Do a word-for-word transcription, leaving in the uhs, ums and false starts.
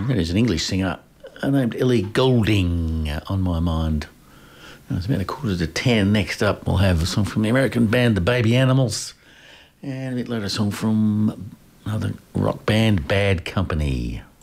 There's an English singer named Ellie Goulding on my mind. It's about a quarter to ten. Next up, we'll have a song from the American band The Baby Animals, and a bit later a song from another rock band, Bad Company.